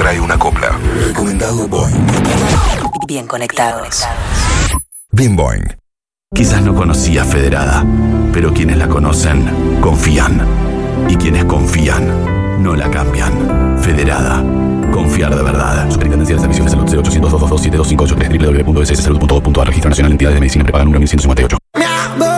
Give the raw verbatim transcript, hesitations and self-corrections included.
trae una copla. Recomendado Boing. Bien conectados. Bien Boing. Quizás no conocías Federada, pero quienes la conocen, confían. Y quienes confían, no la cambian. Federada. Confiar de verdad. Superintendencia de Servicios de Salud cero ochocientos, dos dos dos, siete dos cinco ocho tres, doble u doble u doble u punto s s salud punto gov punto a R. Registro Nacional de Entidades de Medicina Prepaga número mil ciento cincuenta y ocho.